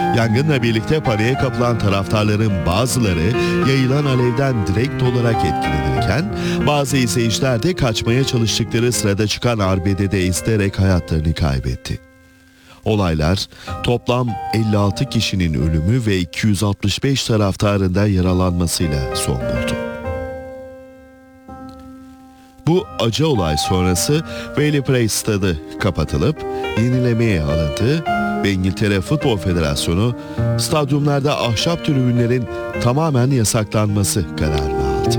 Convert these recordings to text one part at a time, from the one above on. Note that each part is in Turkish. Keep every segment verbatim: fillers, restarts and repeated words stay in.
Yangınla birlikte paniğe kapılan taraftarların bazıları yayılan alevden direkt olarak etkilenirken bazı izleyiciler de kaçmaya çalıştıkları sırada çıkan arbedede ezilerek hayatlarını kaybetti. Olaylar toplam elli altı kişinin ölümü ve iki yüz altmış beş taraftarın da yaralanmasıyla son buldu. Bu acı olay sonrası Wembley Park stadı kapatılıp yenilemeye alındı ve İngiltere Futbol Federasyonu stadyumlarda ahşap tribünlerin tamamen yasaklanması kararını aldı.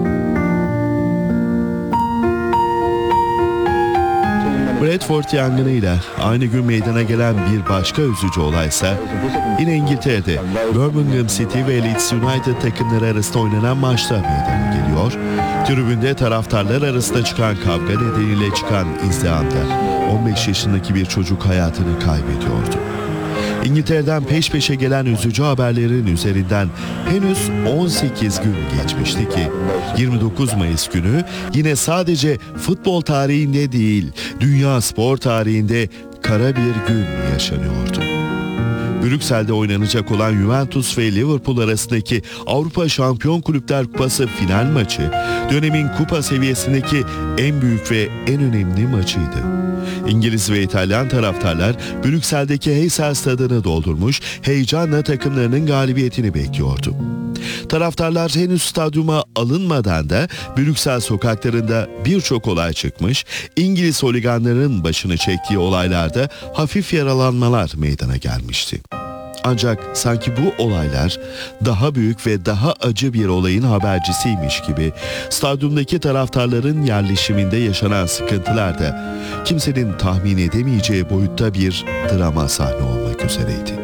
Bradford yangınıyla aynı gün meydana gelen bir başka üzücü olaysa yine İngiltere'de Birmingham City ve Leeds United takımları arasında oynanan maçta meydana geliyor. Tribünde taraftarlar arasında çıkan kavga nedeniyle çıkan izdihamda on beş yaşındaki bir çocuk hayatını kaybediyordu. İngiltere'den peş peşe gelen üzücü haberlerin üzerinden henüz on sekiz gün geçmişti ki yirmi dokuz Mayıs günü yine sadece futbol tarihinde değil, dünya spor tarihinde kara bir gün yaşanıyordu. Brüksel'de oynanacak olan Juventus ve Liverpool arasındaki Avrupa Şampiyon Kulüpler Kupası final maçı dönemin kupa seviyesindeki en büyük ve en önemli maçıydı. İngiliz ve İtalyan taraftarlar Brüksel'deki Heysel stadını doldurmuş, heyecanla takımlarının galibiyetini bekliyordu. Taraftarlar henüz stadyuma alınmadan da Brüksel sokaklarında birçok olay çıkmış, İngiliz holiganların başını çektiği olaylarda hafif yaralanmalar meydana gelmişti. Ancak sanki bu olaylar daha büyük ve daha acı bir olayın habercisiymiş gibi stadyumdaki taraftarların yerleşiminde yaşanan sıkıntılar da kimsenin tahmin edemeyeceği boyutta bir drama sahne olmak üzereydi.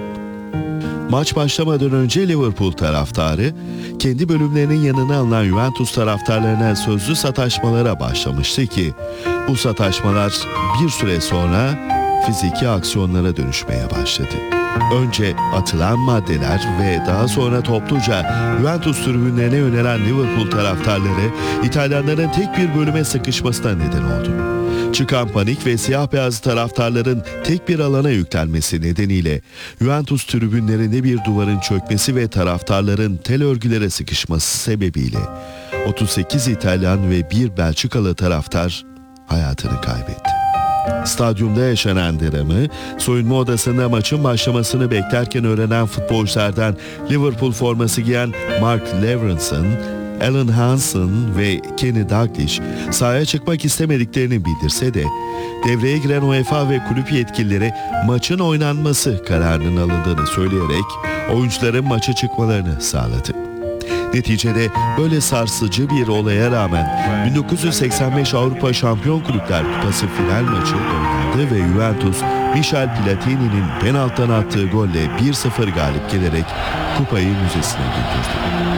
Maç başlamadan önce Liverpool taraftarı kendi bölümlerinin yanına alınan Juventus taraftarlarına sözlü sataşmalara başlamıştı ki bu sataşmalar bir süre sonra fiziki aksiyonlara dönüşmeye başladı. Önce atılan maddeler ve daha sonra topluca Juventus tribünlerine yönelen Liverpool taraftarları İtalyanların tek bir bölüme sıkışmasına neden oldu. Çıkan panik ve siyah beyaz taraftarların tek bir alana yüklenmesi nedeniyle Juventus tribünlerinde bir duvarın çökmesi ve taraftarların tel örgülere sıkışması sebebiyle otuz sekiz İtalyan ve bir Belçikalı taraftar hayatını kaybetti. Stadyumda yaşanan dramı, soyunma odasında maçın başlamasını beklerken öğrenen futbolculardan Liverpool forması giyen Mark Lawrenson, Alan Hansen ve Kenny Dalglish sahaya çıkmak istemediklerini bildirse de devreye giren UEFA ve kulüp yetkilileri maçın oynanması kararının alındığını söyleyerek oyuncuların maça çıkmalarını sağladı. Neticede böyle sarsıcı bir olaya rağmen bin dokuz yüz seksen beş Avrupa Şampiyon Kulüpler Kupası final maçı oynandı ve Juventus Michel Platini'nin penaltıdan attığı golle bir sıfır galip gelerek kupayı müzesine götürdü.